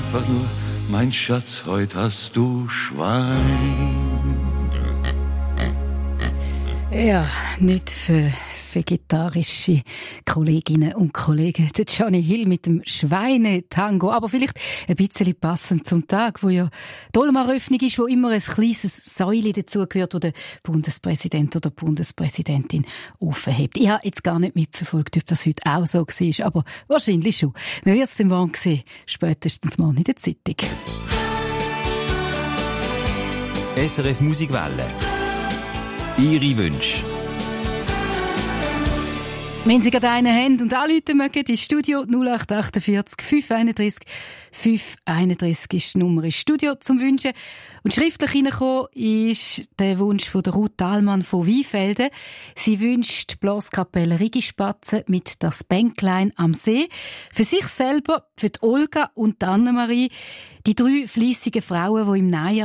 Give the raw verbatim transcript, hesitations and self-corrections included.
einfach nur, mein Schatz, heut hast du Schwein. Ja, nicht für vegetarische Kolleginnen und Kollegen. Der Johnny Hill mit dem Schweinetango. Aber vielleicht ein bisschen passend zum Tag, wo ja die Dolmaröffnung ist, wo immer ein kleines Säule dazugehört, wo der Bundespräsident oder die Bundespräsidentin aufhebt. Ich habe jetzt gar nicht mitverfolgt, ob das heute auch so war, aber wahrscheinlich schon. Man wird es dann morgen sehen, spätestens mal in der Zeitung. S R F Musikwelle. Ihre Wünsche. Wenn Sie gerade einen haben und anrufen mögen, ins Studio null acht achtundvierzig fünf einunddreißig fünf einunddreißig ist die Nummer ins Studio zum Wünschen. Und schriftlich reingekommen ist der Wunsch von der Ruth Dahlmann von Weinfelden. Sie wünscht die Blaskapelle Rigispatzen mit «Das Bänklein am See» für sich selber, für die Olga und die Annemarie, die drei fleissigen Frauen, die im Najahr